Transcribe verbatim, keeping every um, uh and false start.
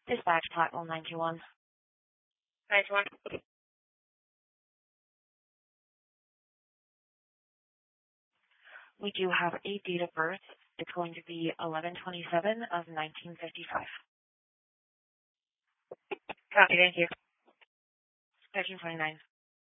Dispatch Platinum nine two one. nine two one. We do have a date of birth. It's going to be eleven twenty-seven of nineteen fifty-five. Copy, thank you. thirteen twenty-nine.